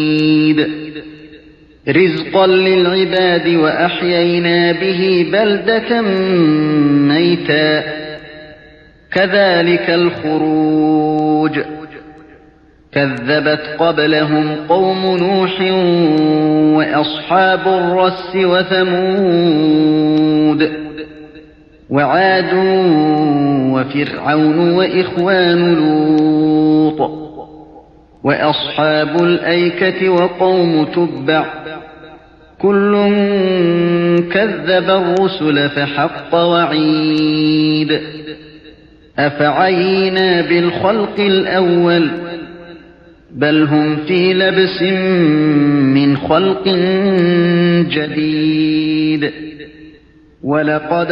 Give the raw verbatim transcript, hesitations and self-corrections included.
رزقا للعباد وأحيينا به بلدة ميتا كذلك الخروج كذبت قبلهم قوم نوح وأصحاب الرس وثمود وعاد وفرعون وإخوان لوط وأصحاب الأيكة وقوم تبع كل كذب الرسل فحق وعيد أفعينا بالخلق الأول بل هم في لبس من خلق جديد ولقد